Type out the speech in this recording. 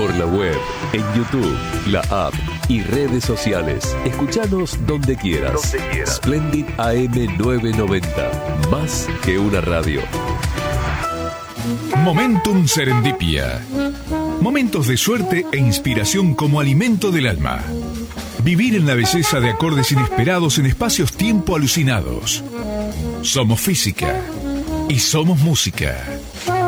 Por la web, en YouTube, la app y redes sociales. Escuchanos donde quieras. Splendid AM 990. Más que una radio. Momentum Serendipia. Momentos de suerte e inspiración como alimento del alma. Vivir en la belleza de acordes inesperados en espacios-tiempo alucinados. Somos física y somos música.